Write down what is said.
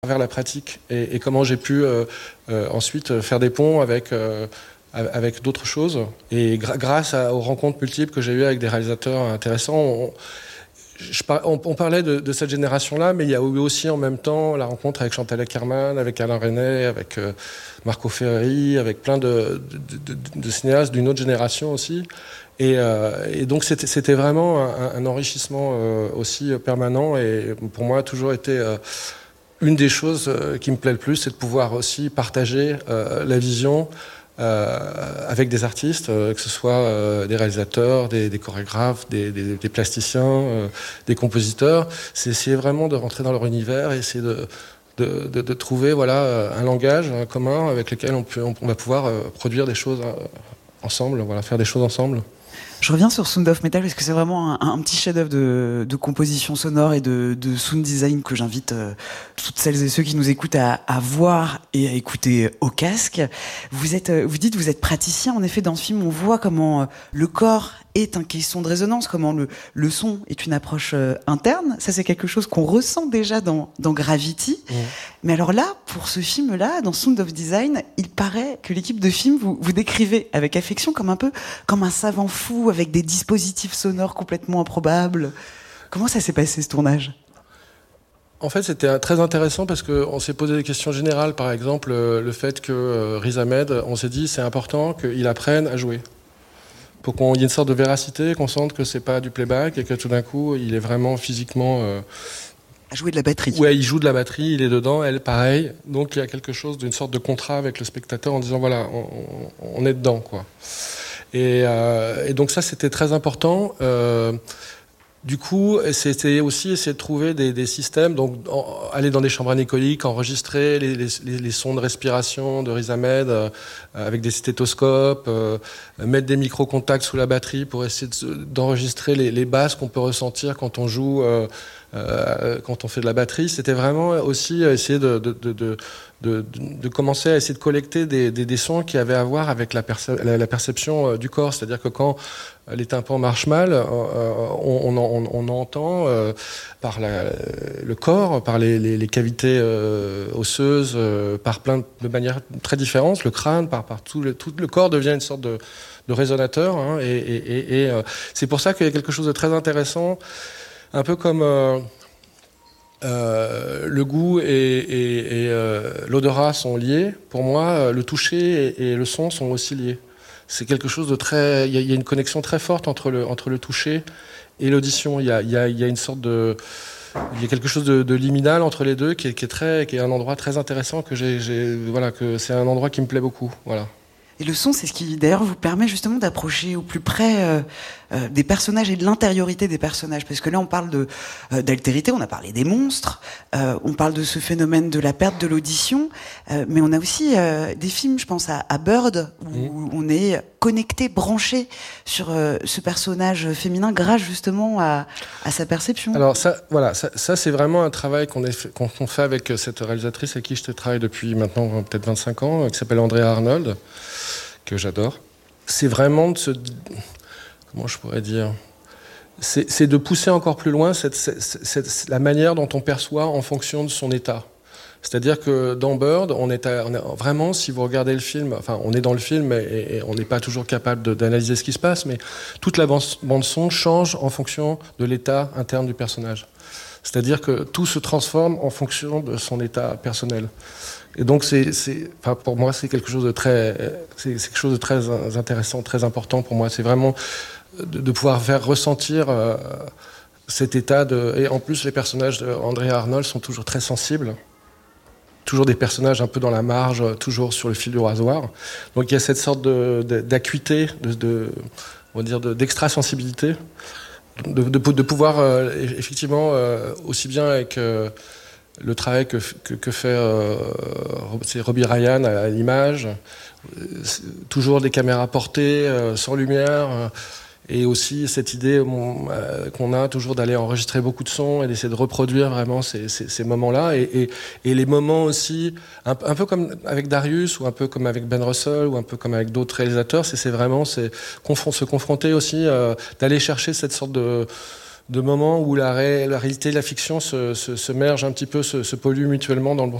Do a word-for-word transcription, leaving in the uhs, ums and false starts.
vers la pratique et, et comment j'ai pu euh, euh, ensuite faire des ponts avec, euh, avec d'autres choses. Et gra- grâce à, aux rencontres multiples que j'ai eues avec des réalisateurs intéressants, on, je par, on, on parlait de, de cette génération-là, mais il y a eu aussi en même temps la rencontre avec Chantal Akerman, avec Alain Resnais, avec euh, Marco Ferreri, avec plein de, de, de, de cinéastes d'une autre génération aussi. Et, euh, et donc c'était, c'était vraiment un, un enrichissement euh, aussi permanent et pour moi a toujours été... Euh, Une des choses euh, qui me plaît le plus, c'est de pouvoir aussi partager euh, la vision euh, avec des artistes, euh, que ce soit euh, des réalisateurs, des, des chorégraphes, des, des, des plasticiens, euh, des compositeurs. C'est essayer vraiment de rentrer dans leur univers et essayer de, de, de, de trouver voilà, un langage un commun avec lequel on, peut, on, on va pouvoir euh, produire des choses euh, ensemble, voilà, faire des choses ensemble. Je reviens sur Sound of Metal parce que c'est vraiment un, un petit chef-d'œuvre de, de composition sonore et de, de sound design que j'invite euh, toutes celles et ceux qui nous écoutent à, à voir et à écouter au casque. Vous êtes, vous dites, vous êtes praticien. En effet, dans ce film, on voit comment euh, le corps est un caisson de résonance, comment le, le son est une approche euh, interne. Ça, c'est quelque chose qu'on ressent déjà dans, dans Gravity. Mmh. Mais alors là, pour ce film-là, dans Sound of Design, il paraît que l'équipe de film vous, vous décrivez avec affection comme un peu comme un savant fou avec des dispositifs sonores complètement improbables. Comment ça s'est passé ce tournage ? En fait, c'était très intéressant parce qu'on s'est posé des questions générales. Par exemple, le fait que euh, Riz Ahmed, on s'est dit c'est important qu'il apprenne à jouer. Pour qu'il y ait une sorte de véracité, qu'on sente que c'est pas du playback et que tout d'un coup, il est vraiment physiquement... Euh, à jouer de la batterie. Ouais, il joue de la batterie, il est dedans, elle pareil. Donc il y a quelque chose d'une sorte de contrat avec le spectateur en disant voilà, on, on est dedans, quoi. Et, euh, et donc ça, c'était très important. Euh, du coup, c'était aussi essayer de trouver des, des systèmes, donc en, aller dans des chambres anéchoïques, enregistrer les, les, les, les sons de respiration de Riz Ahmed euh, avec des stéthoscopes, euh, mettre des micro-contacts sous la batterie pour essayer de, d'enregistrer les, les basses qu'on peut ressentir quand on joue, euh, euh, quand on fait de la batterie. C'était vraiment aussi essayer de, de, de, de De, de, de commencer à essayer de collecter des, des, des sons qui avaient à voir avec la, perce- la, la perception euh, du corps. C'est-à-dire que quand euh, les tympans marchent mal, euh, on, on, on, on entend euh, par la, le corps, par les, les, les cavités euh, osseuses, euh, par plein de, de manières très différentes. Le crâne, par, par tout, le, tout le corps devient une sorte de, de résonateur. Hein, et et, et, et euh, c'est pour ça qu'il y a quelque chose de très intéressant, un peu comme... Euh, Euh, le goût et, et, et euh, l'odorat sont liés. Pour moi, le toucher et, et le son sont aussi liés. C'est quelque chose de très... Il y, y a une connexion très forte entre le, entre le toucher et l'audition. Il y a, y a, y a une sorte de... Il y a quelque chose de, de liminal entre les deux qui est, qui est, très, qui est un endroit très intéressant. Que j'ai, j'ai, voilà, que c'est un endroit qui me plaît beaucoup. Voilà. Et le son, c'est ce qui, d'ailleurs, vous permet justement d'approcher au plus près euh, euh, des personnages et de l'intériorité des personnages. Parce que là, on parle de, euh, d'altérité, on a parlé des monstres, euh, on parle de ce phénomène de la perte de l'audition, euh, mais on a aussi euh, des films, je pense à, à Bird, où mmh. on est connecté, branché sur euh, ce personnage féminin grâce justement à, à sa perception. Alors ça, voilà, ça, ça c'est vraiment un travail qu'on, est fait, qu'on, qu'on fait avec cette réalisatrice avec qui je travaille depuis maintenant peut-être vingt-cinq ans, qui s'appelle Andrea Arnold, que j'adore. C'est vraiment de se... Comment je pourrais dire c'est, c'est de pousser encore plus loin cette, cette, cette, la manière dont on perçoit en fonction de son état. C'est-à-dire que dans Bird, on est, à, on est vraiment, si vous regardez le film, enfin, on est dans le film et, et on n'est pas toujours capable de, d'analyser ce qui se passe, mais toute la bande-son change en fonction de l'état interne du personnage. C'est-à-dire que tout se transforme en fonction de son état personnel. Et donc, c'est, c'est, enfin, pour moi, c'est quelque chose de très, c'est, c'est quelque chose de très intéressant, très important pour moi. C'est vraiment de, de pouvoir faire ressentir euh, cet état de. Et en plus, les personnages d'Andrea Arnold sont toujours très sensibles. Toujours des personnages un peu dans la marge, toujours sur le fil du rasoir. Donc il y a cette sorte de, de, d'acuité, de, de, on va dire de, d'extra-sensibilité, de, de, de pouvoir euh, effectivement euh, aussi bien avec euh, le travail que, que, que fait euh, c'est Robbie Ryan à, à l'image, euh, toujours des caméras portées, euh, sans lumière. Euh, Et aussi cette idée bon, euh, qu'on a toujours d'aller enregistrer beaucoup de sons et d'essayer de reproduire vraiment ces, ces, ces moments-là. Et, et, et les moments aussi, un, un peu comme avec Darius, ou un peu comme avec Ben Russell, ou un peu comme avec d'autres réalisateurs, c'est, c'est vraiment c'est, confron- se confronter aussi, euh, d'aller chercher cette sorte de... de moments où la, ré, la réalité et la fiction se, se, se mergent un petit peu, se, se polluent mutuellement dans le bon